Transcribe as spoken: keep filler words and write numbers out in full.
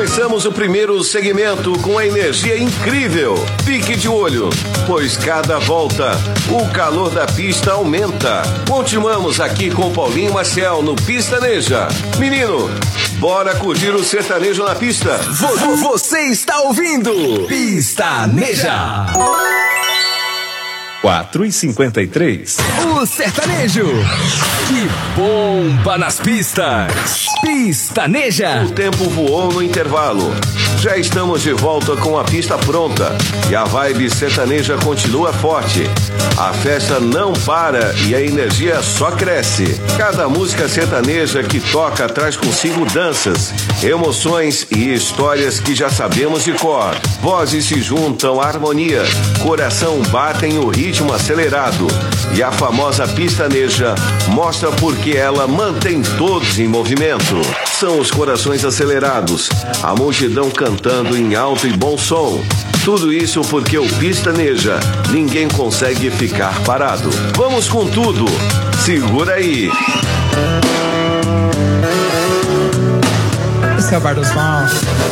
Começamos o primeiro segmento com a energia incrível. Fique de olho, pois cada volta o calor da pista aumenta. Continuamos aqui com Paulinho Maciel no Pistaneja. Menino, bora curtir o sertanejo na pista. Vo- Você está ouvindo Pistaneja. quatro e cinquenta e três. O sertanejo que bomba nas pistas. Pistaneja. O tempo voou no intervalo. Já estamos de volta com a pista pronta e a vibe sertaneja continua forte. A festa não para e a energia só cresce. Cada música sertaneja que toca traz consigo danças, emoções e histórias que já sabemos de cor. Vozes se juntam, harmonia, coração batem o ritmo acelerado. E a famosa pistaneja mostra porque ela mantém todos em movimento. São os corações acelerados, a multidão cantando em alto e bom som. Tudo isso porque o Pistaneja ninguém consegue ficar parado. Vamos com tudo. Segura aí. Esse é o Bar dos Maus.